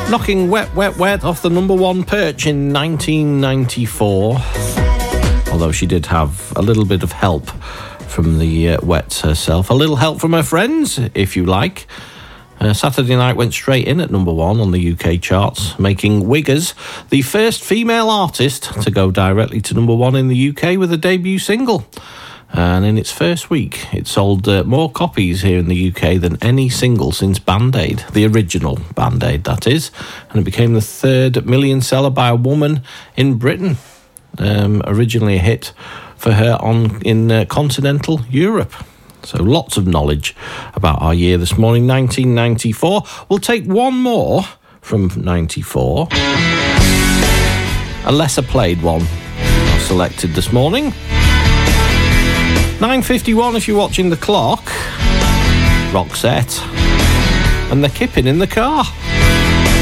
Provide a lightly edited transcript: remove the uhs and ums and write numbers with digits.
Knocking Wet, Wet, Wet off the number one perch in 1994. Although she did have a little bit of help from the Wets herself. A little help from her friends, if you like. Saturday Night went straight in at number one on the UK charts, making Wiggers the first female artist to go directly to number one in the UK with a debut single. And in its first week, it sold more copies here in the UK than any single since Band Aid, the original Band Aid, that is. And it became the third million seller by a woman in Britain. Originally a hit for her in continental Europe. So lots of knowledge about our year this morning, 1994. We'll take one more from 94. A lesser played one I've selected this morning. 9:51 if you're watching the clock. Roxette. And they're kipping in the car.